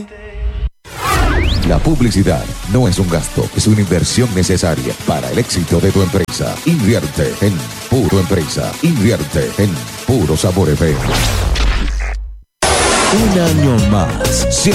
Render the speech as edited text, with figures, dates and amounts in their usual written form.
La publicidad no es un gasto, es una inversión necesaria para el éxito de tu empresa. Invierte en Puro Empresa. Invierte en Puro Sabor FM. Un año más.